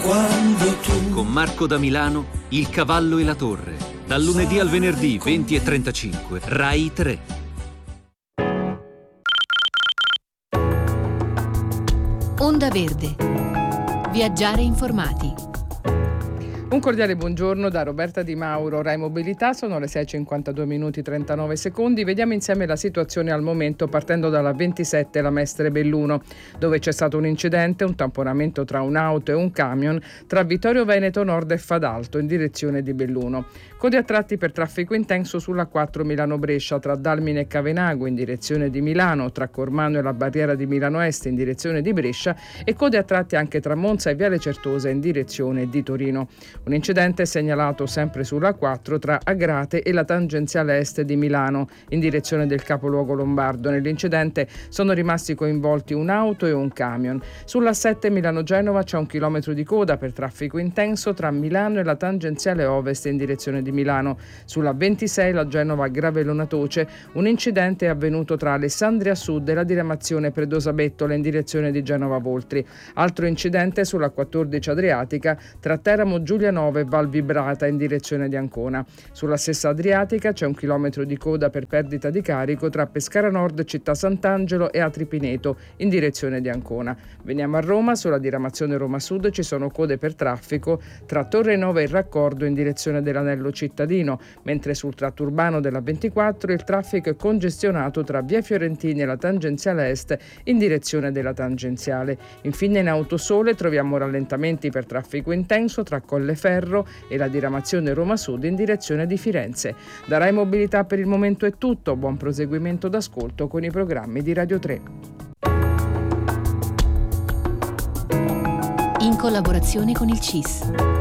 quando tu. Con Marco da Milano, Il cavallo e la torre. Dal lunedì al venerdì 20:35, Rai 3. Onda Verde. Viaggiare informati. Un cordiale buongiorno da Roberta Di Mauro, Rai Mobilità. Sono le 6:52 minuti 39 secondi. Vediamo insieme la situazione al momento partendo dalla 27 la Mestre Belluno, dove c'è stato un incidente, un tamponamento tra un'auto e un camion tra Vittorio Veneto Nord e Fadalto in direzione di Belluno. Code a tratti per traffico intenso sulla 4 Milano-Brescia tra Dalmine e Cavenago in direzione di Milano, tra Cormano e la barriera di Milano Est in direzione di Brescia e code a tratti anche tra Monza e Viale Certosa in direzione di Torino. Un incidente è segnalato sempre sulla 4 tra Agrate e la tangenziale est di Milano in direzione del capoluogo lombardo. Nell'incidente sono rimasti coinvolti un'auto e un camion. Sulla 7 Milano-Genova c'è 1 chilometro di coda per traffico intenso tra Milano e la tangenziale ovest in direzione di Milano. Sulla 26 la Genova-Gravellona-Toce un incidente è avvenuto tra Alessandria Sud e la diramazione Predosa-Bettola in direzione di Genova-Voltri. Altro incidente sulla 14 Adriatica tra Teramo Giulianova e Val Vibrata in direzione di Ancona. Sulla stessa Adriatica c'è 1 chilometro di coda per perdita di carico tra Pescara Nord, Città Sant'Angelo e Atripineto in direzione di Ancona. Veniamo a Roma, sulla diramazione Roma Sud ci sono code per traffico tra Torre Nova e il Raccordo in direzione dell'anello cittadino, mentre sul tratto urbano della 24 il traffico è congestionato tra Via Fiorentini e la tangenziale est in direzione della tangenziale. Infine in Autosole troviamo rallentamenti per traffico intenso tra Colleferro e la diramazione Roma Sud in direzione di Firenze. Da Rai Mobilità per il momento è tutto, buon proseguimento d'ascolto con i programmi di Radio 3. In collaborazione con il CIS.